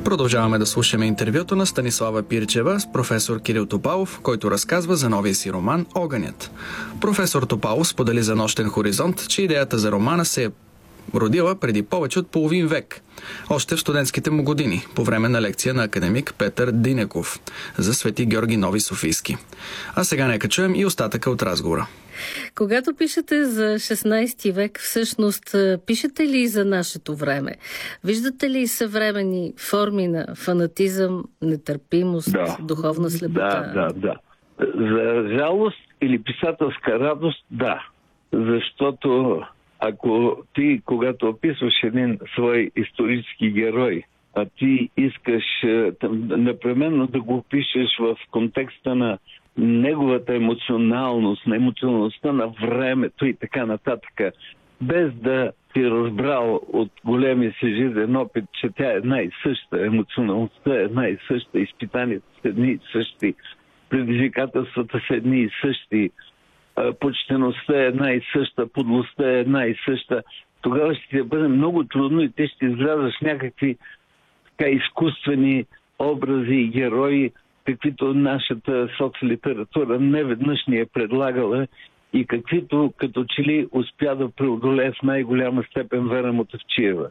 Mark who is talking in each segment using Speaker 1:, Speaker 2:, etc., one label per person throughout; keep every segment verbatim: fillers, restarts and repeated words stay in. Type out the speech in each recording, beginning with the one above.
Speaker 1: Продължаваме да слушаме интервюто на Станислава Пирчева с професор Кирил Топалов, който разказва за новия си роман «Огънят». Професор Топалов сподели за Нощен хоризонт, че идеята за романа се е родила преди повече от половин век, още в студентските му години, по време на лекция на академик Петър Динеков за Свети Георги Нови Софийски. А сега нека чуем и остатъка от разговора.
Speaker 2: Когато пишете за шестнайсети век, всъщност пишете ли за нашето време? Виждате ли съвременни форми на фанатизъм, нетърпимост,
Speaker 3: да.
Speaker 2: духовна слепота?
Speaker 3: Да, да, да. За жалост или писателска радост, да. Защото ако ти, когато описваш един свой исторически герой, а ти искаш непременно да го опишеш в контекста на неговата емоционалност, на емоционалността на времето и така нататък, без да ти разбрал от големия си жизнен опит, че тя е една и съща, емоционалността е една и съща, изпитанията са едни и същи, предизвикателствата са едни и същи, почтеността е една и съща, подлостта е една и съща, тогава ще ти бъде много трудно и те ще изграждаш някакви така изкуствени образи и герои, каквито нашата соцлитература неведнъж ни е предлагала и каквито като че ли успя да преодолее в най-голяма степен Вера Мутафчиева.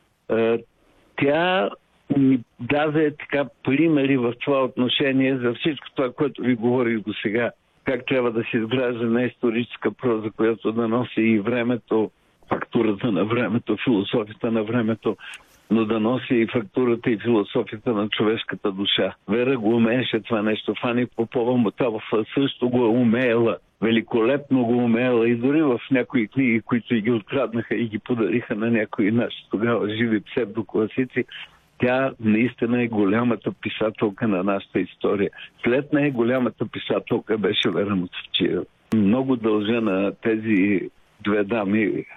Speaker 3: Тя ни даде така примери в това отношение за всичко това, което ви говорих до сега. Как трябва да се изгражда на историческа проза, която да носи и времето, фактурата на времето, философията на времето, но да носи и фактурата и философията на човешката душа. Вера го умееше това нещо. Фани Попова Моталов също го е умеела. Великолепно го умеела и дори в някои книги, които ги откраднаха и ги подариха на някои наши тогава живи псевдокласици, тя наистина е голямата писателка на нашата история. След нея голямата писателка беше Вера Мутафчиева. Много дължа на тези две дами,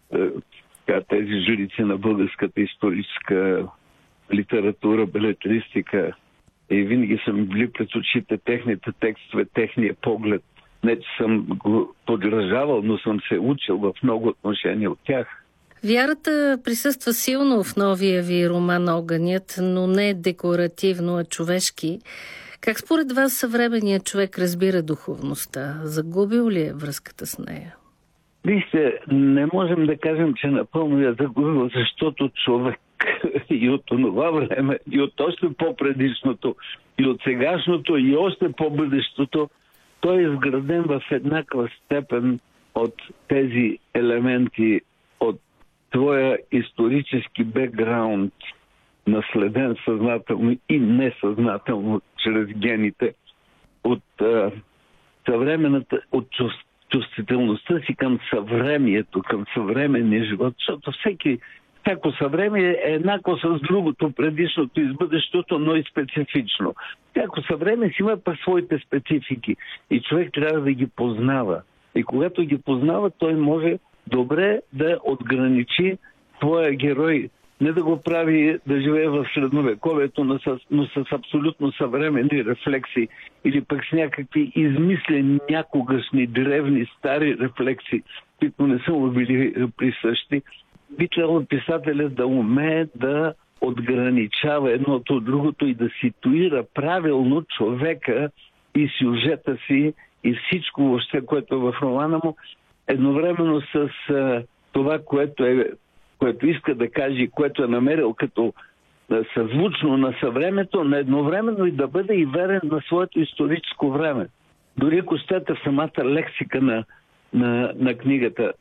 Speaker 3: тези журици на българската историческа литература, белетристика. И винаги са ми били пред очите техните текстове, техния поглед. Не, че съм го подражавал, но съм се учил в много отношения от тях.
Speaker 2: Вярата присъства силно в новия ви роман «Огънят», но не декоративно, а човешки. Как според вас съвременният човек разбира духовността? Загубил ли е връзката с нея?
Speaker 3: Вижте, не можем да кажем, че напълно я загубил, защото човек и от това време, и от още по-предишното, и от сегашното, и още по-бъдещото, той е изграден в еднаква степен от тези елементи, от твоя исторически бекграунд, наследен съзнателно и несъзнателно чрез гените, от а, съвременната, от чувството, чувствителността си към съвремието, към съвременния живот, защото всеки, всяко съвремие е еднакво с другото, предишното и с бъдещото, но и специфично. Всяко съвремие си има пък своите специфики и човек трябва да ги познава. И когато ги познава, той може добре да отграничи своя герой, не да го прави да живее в средновековието, но с, но с абсолютно съвременни рефлекси или пък с някакви измислени някогашни древни стари рефлекси, които не са му били присъщи. Би трябвало писателят да умее да отграничава едното от другото и да ситуира правилно човека и сюжета си и всичко въобще, което е в романа му, едновременно с а, това, което е което иска да каже, което е намерил като съзвучно на съвремето, но едновременно и да бъде и верен на своето историческо време. Дори ако щете в самата лексика на, на, на книгата,